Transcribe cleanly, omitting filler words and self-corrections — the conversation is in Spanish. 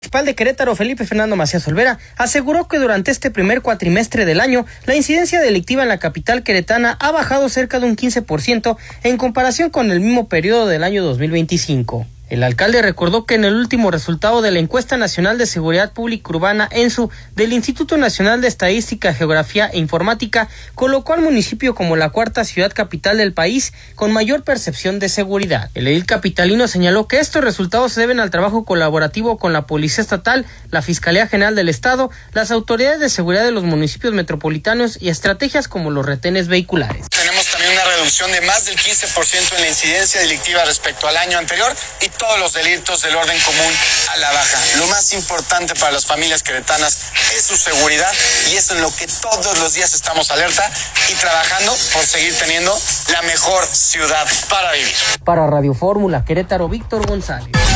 El municipal de Querétaro, Felipe Fernando Macías Olvera, aseguró que durante este primer cuatrimestre del año, la incidencia delictiva en la capital queretana ha bajado cerca de un 15% en comparación con el mismo periodo del año 2025. El alcalde recordó que en el último resultado de la Encuesta Nacional de Seguridad Pública Urbana, ENSU, del Instituto Nacional de Estadística, Geografía e Informática, colocó al municipio como la cuarta ciudad capital del país con mayor percepción de seguridad. El edil capitalino señaló que estos resultados se deben al trabajo colaborativo con la Policía Estatal, la Fiscalía General del Estado, las autoridades de seguridad de los municipios metropolitanos y estrategias como los retenes vehiculares. Tenemos también una reducción de más del 15% en la incidencia delictiva respecto al año anterior y todos los delitos del orden común a la baja. Lo más importante para las familias queretanas es su seguridad y es en lo que todos los días estamos alerta y trabajando por seguir teniendo la mejor ciudad para vivir. Para Radio Fórmula Querétaro, Víctor González.